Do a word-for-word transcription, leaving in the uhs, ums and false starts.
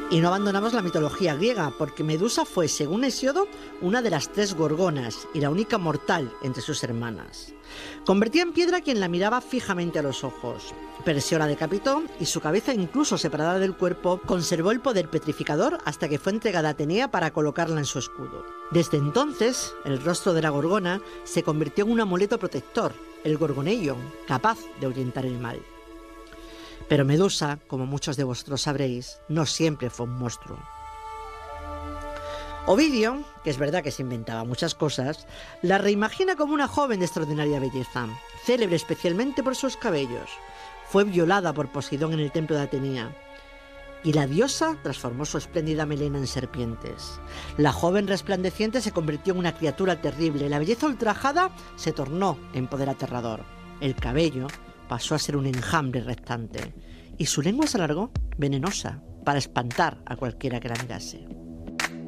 Y no abandonamos la mitología griega, porque Medusa fue, según Hesíodo, una de las tres gorgonas y la única mortal entre sus hermanas. Convertía en piedra a quien la miraba fijamente a los ojos. Perseo la decapitó y su cabeza, incluso separada del cuerpo, conservó el poder petrificador hasta que fue entregada a Atenea para colocarla en su escudo. Desde entonces, el rostro de la gorgona se convirtió en un amuleto protector, el gorgoneion, capaz de ahuyentar el mal. Pero Medusa, como muchos de vosotros sabréis, no siempre fue un monstruo. Ovidio, que es verdad que se inventaba muchas cosas, la reimagina como una joven de extraordinaria belleza, célebre especialmente por sus cabellos. Fue violada por Poseidón en el templo de Atenea, y la diosa transformó su espléndida melena en serpientes. La joven resplandeciente se convirtió en una criatura terrible, la belleza ultrajada se tornó en poder aterrador. El cabello pasó a ser un enjambre restante, y su lengua se alargó, venenosa, para espantar a cualquiera que la mirase.